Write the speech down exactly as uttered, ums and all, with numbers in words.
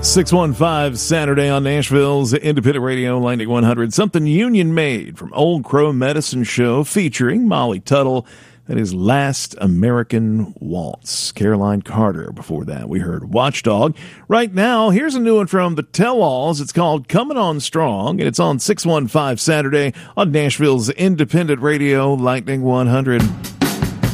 six one five Saturday on Nashville's Independent Radio, Lightning one hundred. Something Union made from Old Crow Medicine Show featuring Molly Tuttle. That is Last American Waltz. Caroline Carter. Before that, we heard Watchdog. Right now, here's a new one from the Tell-Alls. It's called Coming On Strong, and it's on six one five Saturday on Nashville's Independent Radio, Lightning one hundred.